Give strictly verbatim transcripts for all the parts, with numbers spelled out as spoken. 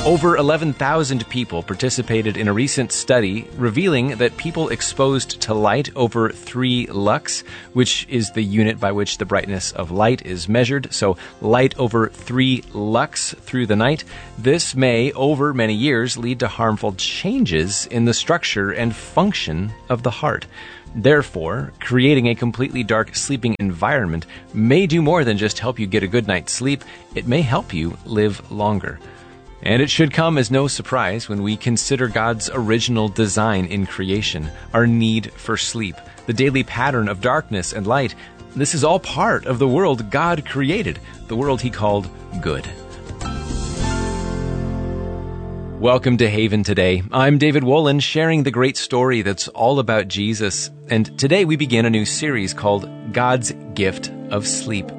Over eleven thousand people participated in a recent study revealing that people exposed to light over three lux, which is the unit by which the brightness of light is measured, so light over three lux through the night, this may, over many years, lead to harmful changes in the structure and function of the heart. Therefore, creating a completely dark sleeping environment may do more than just help you get a good night's sleep. It may help you live longer. And it should come as no surprise when we consider God's original design in creation, our need for sleep, the daily pattern of darkness and light. This is all part of the world God created, the world He called good. Welcome to Haven Today. I'm David Wolin, sharing the great story that's all about Jesus. And today we begin a new series called God's Gift of Sleep.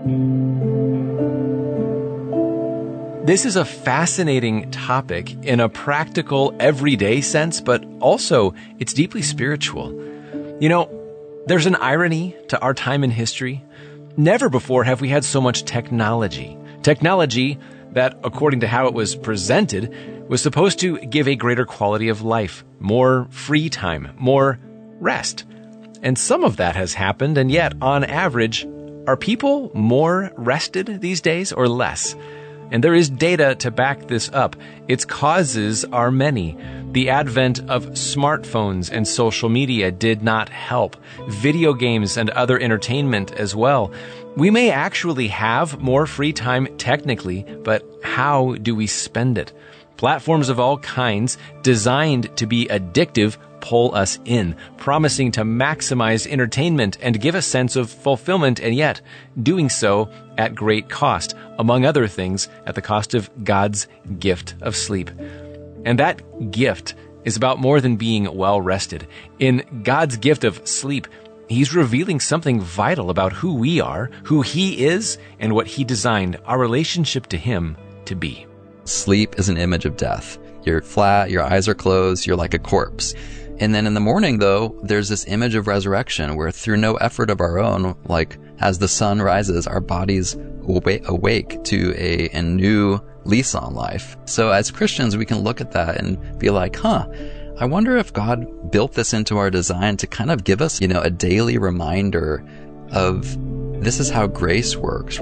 This is a fascinating topic in a practical, everyday sense, but also it's deeply spiritual. You know, there's an irony to our time in history. Never before have we had so much technology. Technology that, according to how it was presented, was supposed to give a greater quality of life, more free time, more rest. And some of that has happened, and yet, on average, are people more rested these days or less? And there is data to back this up. Its causes are many. The advent of smartphones and social media did not help. Video games and other entertainment as well. We may actually have more free time technically, but how do we spend it? Platforms of all kinds designed to be addictive pull us in, promising to maximize entertainment and give a sense of fulfillment, and yet doing so at great cost, among other things, at the cost of God's gift of sleep. And that gift is about more than being well rested. In God's gift of sleep, He's revealing something vital about who we are, who He is, and what He designed our relationship to Him to be. Sleep is an image of death. You're flat, your eyes are closed, you're like a corpse. And then in the morning, though, there's this image of resurrection where through no effort of our own, like as the sun rises, our bodies awa- awake to a, a new lease on life. So as Christians, we can look at that and be like, huh, I wonder if God built this into our design to kind of give us, you know, a daily reminder of this is how grace works.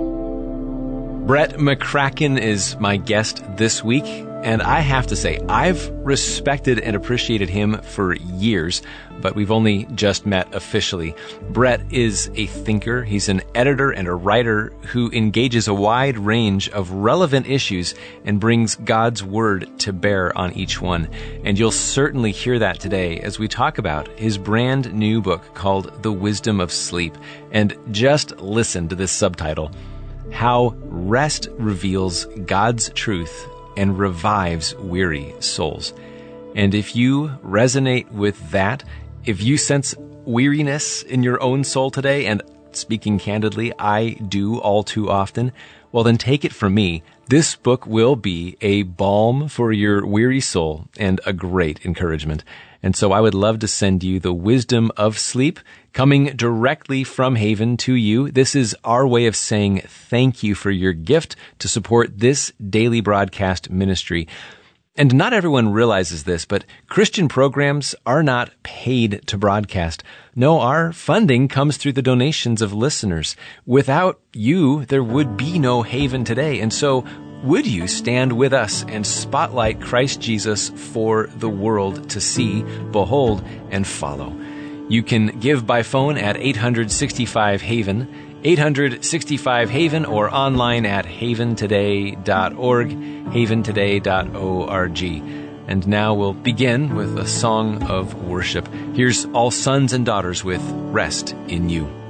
Brett McCracken is my guest this week, and I have to say, I've respected and appreciated him for years, but we've only just met officially. Brett is a thinker. He's an editor and a writer who engages a wide range of relevant issues and brings God's word to bear on each one. And you'll certainly hear that today as we talk about his brand new book called The Wisdom of Sleep. And just listen to this subtitle: How Rest Reveals God's Truth and Revives Weary Souls. And if you resonate with that, if you sense weariness in your own soul today, and speaking candidly, I do all too often, well then take it from me. This book will be a balm for your weary soul and a great encouragement. And so I would love to send you The Wisdom of Sleep, coming directly from Haven to you. This is our way of saying thank you for your gift to support this daily broadcast ministry. And not everyone realizes this, but Christian programs are not paid to broadcast. No, our funding comes through the donations of listeners. Without you, there would be no Haven Today. And so would you stand with us and spotlight Christ Jesus for the world to see, behold, and follow? You can give by phone at eight hundred sixty-five Haven, eight hundred sixty-five Haven, or online at haven today dot org, haven today dot org. And now we'll begin with a song of worship. Here's All Sons and Daughters with Rest in You.